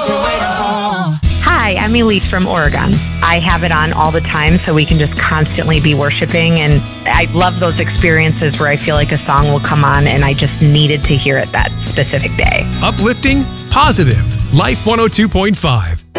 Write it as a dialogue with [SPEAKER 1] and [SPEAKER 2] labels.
[SPEAKER 1] Hi, I'm Elise from Oregon. I have it on all the time so we can just constantly be worshiping, and I love those experiences where I feel like a song will come on and I just needed to hear it that specific day.
[SPEAKER 2] Uplifting, positive. Life 102.5.